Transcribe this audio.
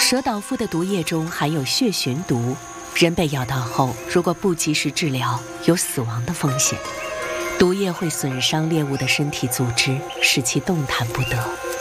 蛇岛夫的毒液中含有血循毒，人被咬到后，如果不及时治疗，有死亡的风险。毒液会损伤猎物的身体组织，使其动弹不得。